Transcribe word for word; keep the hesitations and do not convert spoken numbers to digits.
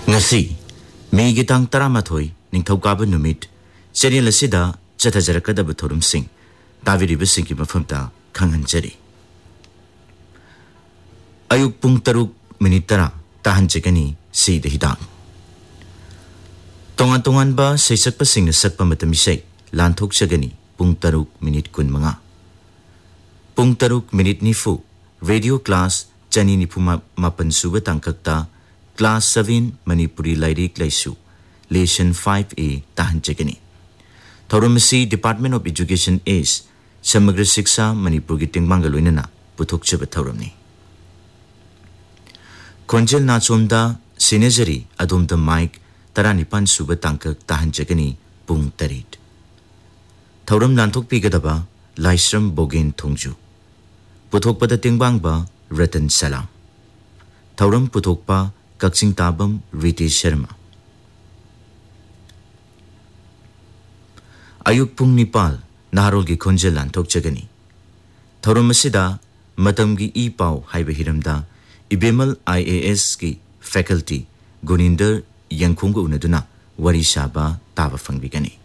ngasi Mei gi tang taramathoi ningthaukaaba numit channel asida chathajarakadaba thorum sing taviriba singki mafamta khanghanjari ayuk pung taruk minit tara tahanchekani sida hidang tongan tongan ba seisakpa singna sakpa matamisai lanthokchagani pung taruk minit kunmanga pung taruk minit nifu radio class chani nipuma mapan suba tangkakta Class seven Manipuri Lairik Laisu Lesson five A Tahanchagani Thauramasi Department of Education is Samagra Shiksha Manipur Giting Mangaloinana Puthokchaba Thauramni Konjel Nachomda Sinejari Adumda Mike Taranipan Suba Tankak Tahanchagani Pung Tarit Thauram Lanthok Pigadaba Laisram Bogen Thongju Puthokpada Tingbangba Ratan Salam Thauram Puthokpa Kakching Tabam Ritesh Sharma Ayuk Pung Nipal Naharol gi Khonjel Lanthok Chagani Thauram asida matam gi e pau haiba hiramda Ibemal I A S gi faculty Guninder Yangkhung unaduna wari saba taba fangbigani